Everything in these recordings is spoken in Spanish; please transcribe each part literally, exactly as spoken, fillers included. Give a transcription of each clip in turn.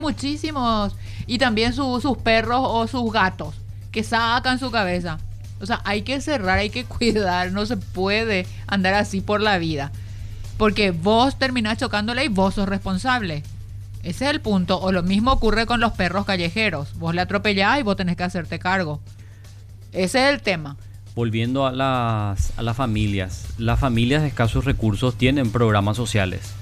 muchísimos, y también su- sus perros o sus gatos que sacan su cabeza. O sea, hay que cerrar, hay que cuidar, no se puede andar así por la vida, porque vos terminás chocándole y vos sos responsable. Ese es el punto. O lo mismo ocurre con los perros callejeros. Vos le atropellás y vos tenés que hacerte cargo. Ese es el tema. Volviendo a las, a las familias, las familias de escasos recursos tienen programas sociales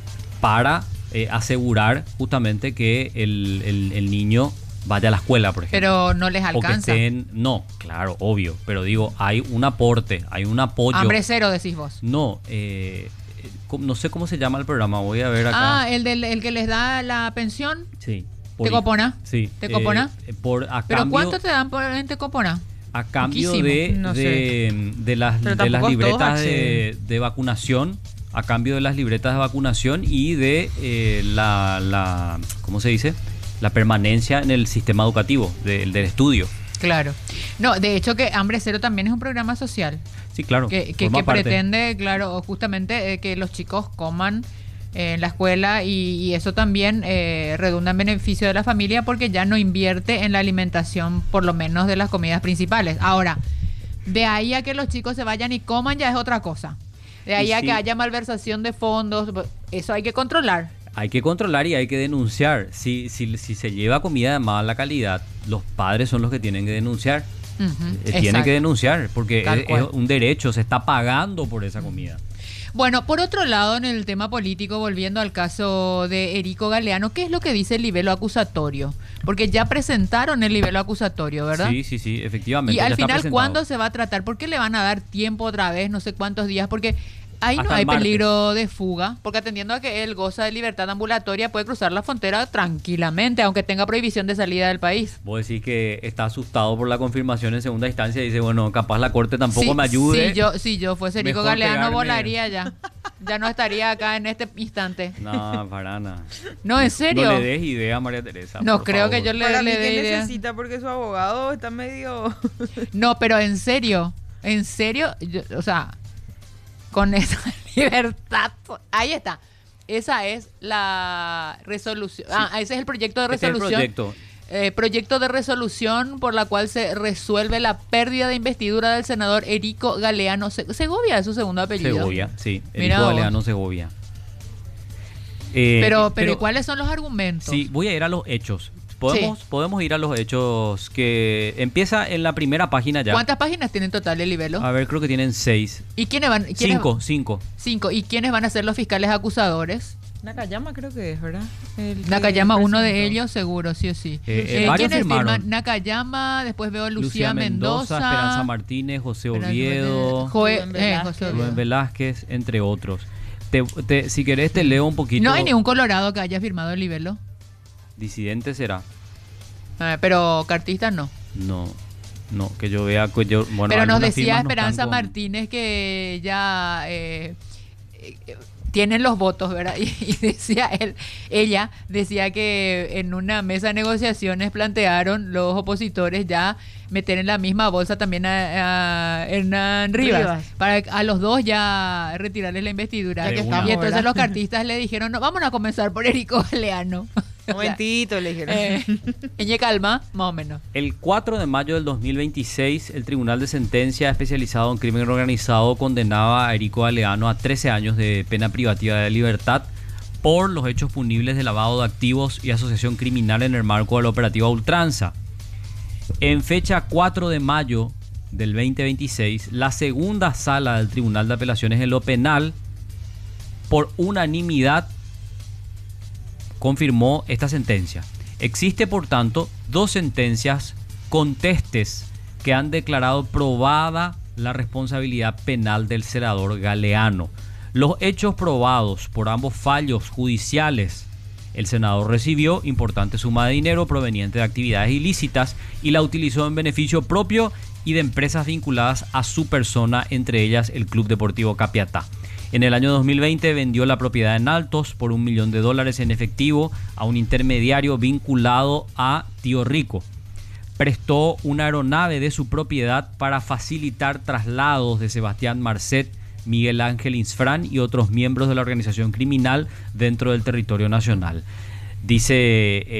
para eh, asegurar justamente que el, el- el niño vaya a la escuela, por ejemplo. Pero no les O que alcanza. estén, no, claro, obvio, pero digo, hay un aporte, hay un apoyo. Hambre cero, decís vos. No, eh, eh, ¿cómo- no sé cómo se llama el programa, voy a ver acá. Ah, el, del, el que les da la pensión. Sí. por hi- ¿Tecopona? Sí. ¿Tecopona? eh, por, a ¿Pero cambio, cuánto te dan por en Tecopona? a cambio Poquísimo. de, No de, de las, Pero de las tampoco todos libretas de, acceden. de vacunación, a cambio de las libretas de vacunación y de eh, la, la, ¿cómo se dice? La permanencia en el sistema educativo, del del estudio. Claro. No, de hecho que Hambre Cero también es un programa social Sí, claro. que, que, forma que parte. pretende, claro, justamente eh, que los chicos coman eh, en la escuela y, y eso también eh, redunda en beneficio de la familia porque ya no invierte en la alimentación, por lo menos de las comidas principales. Ahora, de ahí a que los chicos se vayan y coman ya es otra cosa. De ahí Y a sí. que haya malversación de fondos, eso hay que controlar. Hay que controlar y hay que denunciar. Si, si, si se lleva comida de mala calidad, los padres son los que tienen que denunciar. Ujú, Eh, tienen exacto. que denunciar porque Tal es, cual. es un derecho, se está pagando por esa comida. Bueno, por otro lado, en el tema político, volviendo al caso de Erico Galeano, ¿qué es lo que dice el libelo acusatorio? Porque ya presentaron el libelo acusatorio, ¿verdad? Sí, sí, sí, efectivamente. Y ya al está final, presentado. ¿cuándo se va a tratar? ¿Por qué le van a dar tiempo otra vez? No sé cuántos días, porque ahí no Hasta hay el martes. peligro de fuga, porque atendiendo a que él goza de libertad ambulatoria, puede cruzar la frontera tranquilamente, aunque tenga prohibición de salida del país. Vos decís que está asustado por la confirmación en segunda instancia y dice, bueno, capaz la corte tampoco Si- me ayude. Si yo, si yo fuese Erico Mejor Galeano, pegarme. volaría ya. Ya no estaría acá en este instante. No, para nada. No, en serio. No le des idea a María Teresa. No por creo que favor. yo le, Para le mí dé que idea. necesita porque su abogado está medio... No, pero en serio, en serio, yo- o sea, con esa libertad, ahí está. Esa es la resolución. Ah, ese es el proyecto de Este es el resolución. proyecto. Eh, proyecto de resolución por la cual se resuelve la pérdida de investidura del senador Erico Galeano Se- Segovia, es su segundo apellido. Segovia, sí. Mira Erico vos. Galeano Segovia. Eh, Pero, pero, ¿y cuáles son los argumentos? Sí, voy a ir a los hechos. Podemos, podemos ir a los hechos que empieza en la primera página ya. ¿Cuántas páginas tiene en total el libelo? A ver, creo que tienen seis. ¿Y quiénes van? quiénes- Cinco, cinco. Cinco. ¿Y quiénes van a ser los fiscales acusadores? Nakayama creo que es, ¿verdad? El que Nakayama, uno de presentó. ellos, seguro, sí o sí. Eh, eh, varios ¿Quiénes firmaron. firman? Nakayama, después veo Lucía, Mendoza, Esperanza Martínez, José Esperanza Oviedo, Martínez, Joe- Rubén eh, Velázquez. José Rubén Oviedo. Velázquez, entre otros. Te- te- si querés te leo un poquito. No hay ningún colorado que haya firmado el libelo. Disidente será. Eh, pero cartista no. No, no, que yo vea que yo, bueno, pero nos algunas decía firmas no Esperanza están con- Martínez que ya eh, eh, tienen los votos, ¿verdad? Y, y decía él, ella decía que en una mesa de negociaciones plantearon los opositores ya meter en la misma bolsa también a, a Hernán Rivas, Rivas. para a los dos ya retirarles la investidura. Ya que y estamos, entonces ¿verdad? los cartistas le dijeron, no, vamos a comenzar por Erico Galeano. Un momentito, le dijeron. Eh, Eñe calma, más o menos. El cuatro de mayo del dos mil veintiséis, el Tribunal de Sentencia especializado en crimen organizado condenaba a Erico Galeano a trece años de pena privativa de libertad por los hechos punibles de lavado de activos y asociación criminal en el marco de la operativa Ultranza. En fecha cuatro de mayo del veinte veintiséis, la segunda sala del Tribunal de Apelaciones en lo Penal, por unanimidad, confirmó esta sentencia. Existe, por tanto, dos sentencias contestes que han declarado probada la responsabilidad penal del senador Galeano. Los hechos probados por ambos fallos judiciales: el senador recibió importante suma de dinero proveniente de actividades ilícitas y la utilizó en beneficio propio y de empresas vinculadas a su persona, entre ellas el Club Deportivo Capiatá. En el año dos mil veinte vendió la propiedad en Altos por un millón de dólares en efectivo a un intermediario vinculado a Tío Rico. Prestó una aeronave de su propiedad para facilitar traslados de Sebastián Marcet, Miguel Ángel Insfrán y otros miembros de la organización criminal dentro del territorio nacional. dice